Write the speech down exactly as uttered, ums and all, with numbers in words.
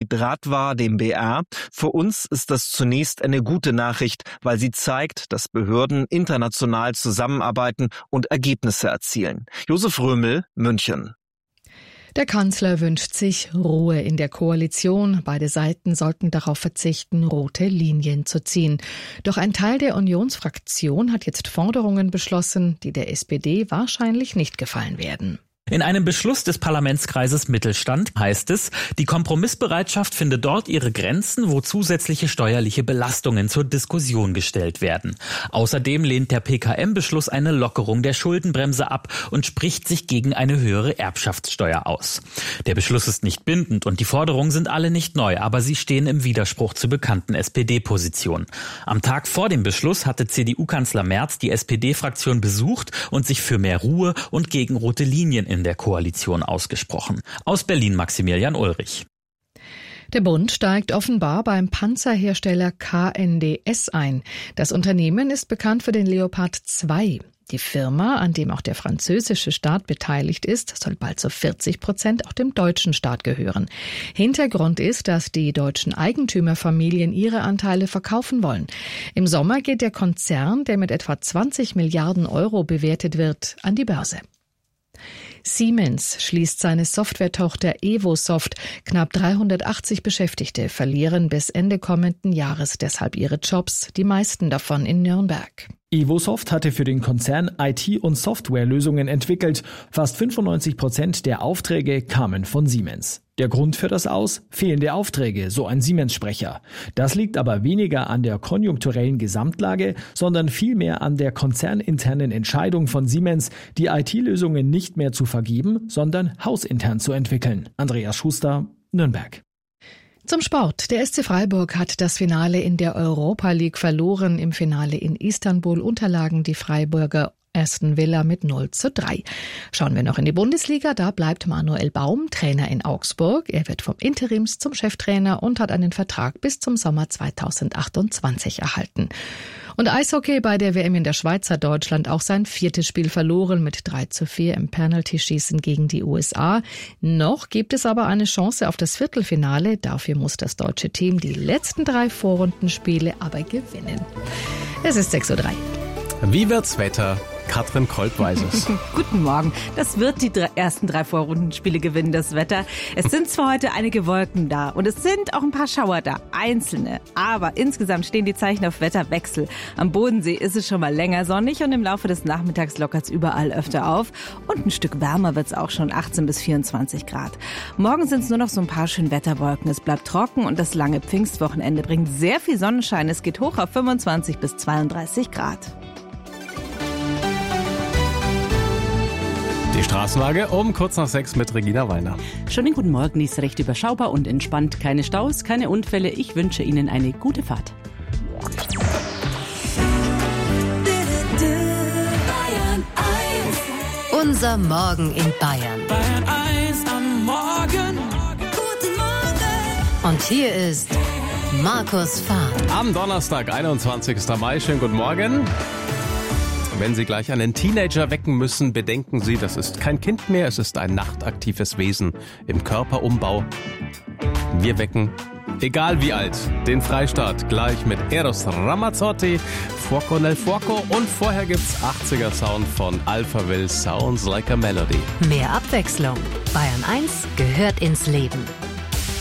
Präsident Radvar dem B R: Für uns ist das zunächst eine gute Nachricht, weil sie zeigt, dass Behörden international zusammenarbeiten und Ergebnisse erzielen. Josef Römel, München. Der Kanzler wünscht sich Ruhe in der Koalition. Beide Seiten sollten darauf verzichten, rote Linien zu ziehen. Doch ein Teil der Unionsfraktion hat jetzt Forderungen beschlossen, die der S P D wahrscheinlich nicht gefallen werden. In einem Beschluss des Parlamentskreises Mittelstand heißt es, die Kompromissbereitschaft finde dort ihre Grenzen, wo zusätzliche steuerliche Belastungen zur Diskussion gestellt werden. Außerdem lehnt der P K M-Beschluss eine Lockerung der Schuldenbremse ab und spricht sich gegen eine höhere Erbschaftssteuer aus. Der Beschluss ist nicht bindend und die Forderungen sind alle nicht neu, aber sie stehen im Widerspruch zu bekannten S P D-Positionen. Am Tag vor dem Beschluss hatte C D U-Kanzler Merz die S P D-Fraktion besucht und sich für mehr Ruhe und gegen rote Linien in in der Koalition ausgesprochen. Aus Berlin Maximilian Ulrich. Der Bund steigt offenbar beim Panzerhersteller K N D S ein. Das Unternehmen ist bekannt für den Leopard zwei. Die Firma, an dem auch der französische Staat beteiligt ist, soll bald zu vierzig Prozent auch dem deutschen Staat gehören. Hintergrund ist, dass die deutschen Eigentümerfamilien ihre Anteile verkaufen wollen. Im Sommer geht der Konzern, der mit etwa zwanzig Milliarden Euro bewertet wird, an die Börse. Siemens schließt seine Softwaretochter Evosoft. Knapp dreihundertachtzig Beschäftigte verlieren bis Ende kommenden Jahres deshalb ihre Jobs, die meisten davon in Nürnberg. Evosoft hatte für den Konzern I T- und Softwarelösungen entwickelt. Fast fünfundneunzig Prozent der Aufträge kamen von Siemens. Der Grund für das Aus? Fehlende Aufträge, so ein Siemens-Sprecher. Das liegt aber weniger an der konjunkturellen Gesamtlage, sondern vielmehr an der konzerninternen Entscheidung von Siemens, die I T-Lösungen nicht mehr zu vergeben, sondern hausintern zu entwickeln. Andreas Schuster, Nürnberg. Zum Sport. Der S C Freiburg hat das Finale in der Europa League verloren. Im Finale in Istanbul unterlagen die Freiburger Aston Villa mit null zu drei. Schauen wir noch in die Bundesliga. Da bleibt Manuel Baum Trainer in Augsburg. Er wird vom Interims zum Cheftrainer und hat einen Vertrag bis zum Sommer zweitausendachtundzwanzig erhalten. Und Eishockey: Bei der W M in der Schweiz hat Deutschland auch sein viertes Spiel verloren mit drei zu vier im Penalty-Schießen gegen die U S A. Noch gibt es aber eine Chance auf das Viertelfinale. Dafür muss das deutsche Team die letzten drei Vorrundenspiele aber gewinnen. Es ist sechs Uhr drei. Wie wird's Wetter? Katrin Kolb weiß es. Guten Morgen. Das wird die drei, ersten drei Vorrundenspiele gewinnen, das Wetter. Es sind zwar heute einige Wolken da und es sind auch ein paar Schauer da, einzelne. Aber insgesamt stehen die Zeichen auf Wetterwechsel. Am Bodensee ist es schon mal länger sonnig und im Laufe des Nachmittags lockert es überall öfter auf. Und ein Stück wärmer wird es auch schon, achtzehn bis vierundzwanzig Grad. Morgen sind es nur noch so ein paar Schönwetterwolken. Es bleibt trocken und das lange Pfingstwochenende bringt sehr viel Sonnenschein. Es geht hoch auf fünfundzwanzig bis zweiunddreißig Grad. Die Straßenlage um kurz nach sechs mit Regina Weiner. Schönen guten Morgen, ist recht überschaubar und entspannt. Keine Staus, keine Unfälle. Ich wünsche Ihnen eine gute Fahrt. Unser Morgen in Bayern. Bayern eins am Morgen. Guten Morgen. Und hier ist Markus Fahn. Am Donnerstag, einundzwanzigsten Mai. Schönen guten Morgen. Wenn Sie gleich einen Teenager wecken müssen, bedenken Sie, das ist kein Kind mehr, es ist ein nachtaktives Wesen im Körperumbau. Wir wecken, egal wie alt, den Freistaat gleich mit Eros Ramazzotti, Fuoco nel Fuoco und vorher gibt's achtziger Sound von Alphaville, Sounds Like a Melody. Mehr Abwechslung. Bayern eins gehört ins Leben.